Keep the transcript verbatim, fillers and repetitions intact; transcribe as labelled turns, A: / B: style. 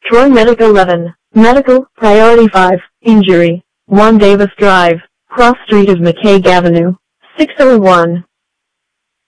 A: Troy Medical eleven. Medical, Priority five, Injury. one Davis Drive, Cross Street of McCaig Avenue. six oh one.